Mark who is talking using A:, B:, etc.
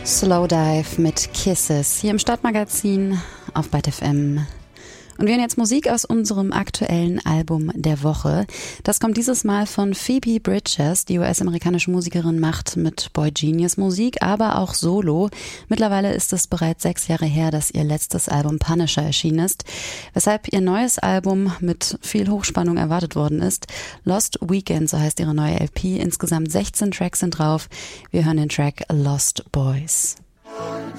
A: Slowdive mit Kisses hier im Stadtmagazin auf Byte FM. Und wir hören jetzt Musik aus unserem aktuellen Album der Woche. Das kommt dieses Mal von Phoebe Bridgers. Die US-amerikanische Musikerin macht mit Boy Genius Musik, aber auch solo. Mittlerweile ist es bereits 6 Jahre her, dass ihr letztes Album Punisher erschienen ist, weshalb ihr neues Album mit viel Hochspannung erwartet worden ist. Lost Weekend, so heißt ihre neue LP. Insgesamt 16 Tracks sind drauf. Wir hören den Track Lost Boys.